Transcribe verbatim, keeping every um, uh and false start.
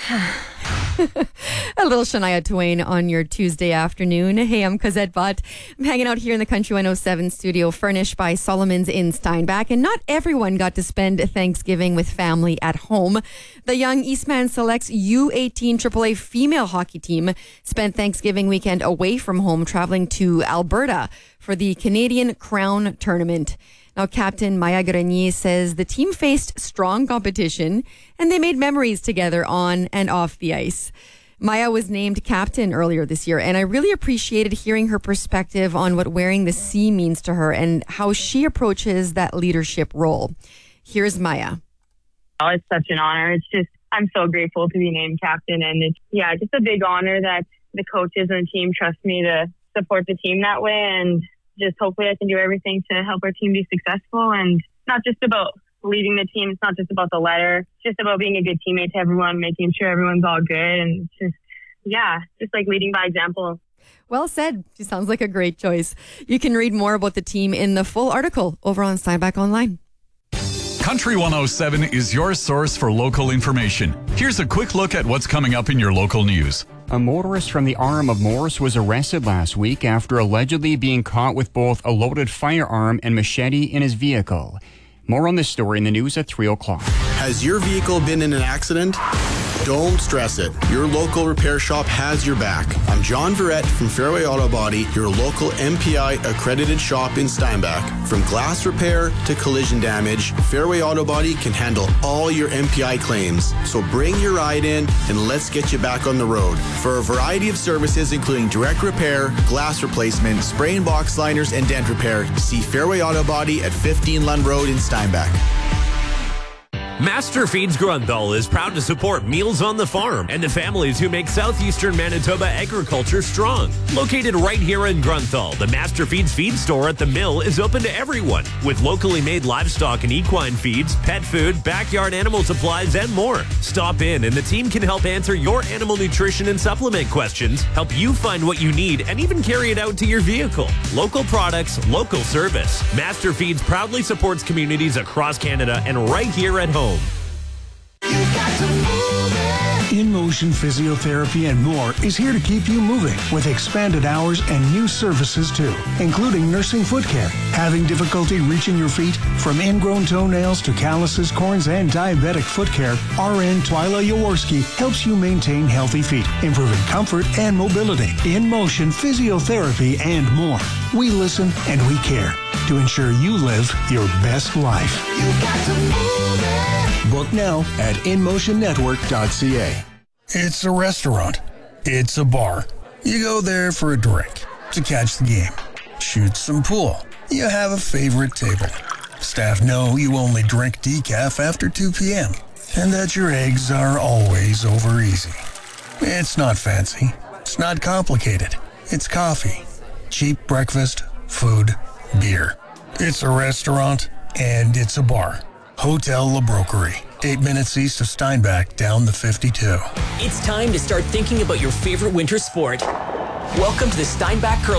A little Shania Twain on your Tuesday afternoon. Hey, I'm Cosette Bott. I'm hanging out here in the Country one oh seven studio, furnished by Solomon's in Steinbach. And not everyone got to spend Thanksgiving with family at home. The Young Eastman Selects U eighteen triple A female hockey team spent Thanksgiving weekend away from home, traveling to Alberta for the Canadian Crown Tournament. Now, Captain Maya Grenier says the team faced strong competition and they made memories together on and off the ice. Maya was named captain earlier this year, and I really appreciated hearing her perspective on what wearing the C means to her and how she approaches that leadership role. Here's Maya. Oh, it's such an honor. It's just, I'm so grateful to be named captain, and it's, yeah, just a big honor that the coaches and the team trust me to support the team that way, and just hopefully I can do everything to help our team be successful. And not just about leading the team. It's not just about the letter. It's just about being a good teammate to everyone, making sure everyone's all good. And it's just, yeah, just like leading by example. Well said. She sounds like a great choice. You can read more about the team in the full article over on Steinbach Online. Country one oh seven is your source for local information. Here's a quick look at what's coming up in your local news. A motorist from the Arm of Morris was arrested last week after allegedly being caught with both a loaded firearm and machete in his vehicle. More on this story in the news at three o'clock. Has your vehicle been in an accident? Don't stress it. Your local repair shop has your back. I'm John Verrett from Fairway Auto Body, your local M P I accredited shop in Steinbach. From glass repair to collision damage, Fairway Auto Body can handle all your M P I claims. So bring your ride in and let's get you back on the road. For a variety of services including direct repair, glass replacement, spray and box liners, and dent repair, see Fairway Auto Body at fifteen Lund Road in Steinbach. Master Feeds Grunthal is proud to support Meals on the Farm and the families who make southeastern Manitoba agriculture strong. Located right here in Grunthal, the Master Feeds feed store at the mill is open to everyone with locally made livestock and equine feeds, pet food, backyard animal supplies, and more. Stop in and the team can help answer your animal nutrition and supplement questions, help you find what you need, and even carry it out to your vehicle. Local products, local service. Master Feeds proudly supports communities across Canada and right here at home. In Motion Physiotherapy and more is here to keep you moving with expanded hours and new services too, including nursing foot care. Having difficulty reaching your feet? From ingrown toenails to calluses, corns, and diabetic foot care, R N Twyla Jaworski helps you maintain healthy feet, improving comfort and mobility. In Motion Physiotherapy and more. We listen and we care to ensure you live your best life. You got to move it. Book now at in motion network dot c a. It's a restaurant. It's a bar. You go there for a drink, to catch the game, shoot some pool. You have a favorite table. Staff know you only drink decaf after two p.m. and that your eggs are always over easy. It's not fancy. It's not complicated. It's coffee, cheap breakfast, food, beer. It's a restaurant and it's a bar. Hotel La Broquerie, eight minutes east of Steinbach, down the fifty-two. It's time to start thinking about your favorite winter sport. Welcome to the Steinbach Curling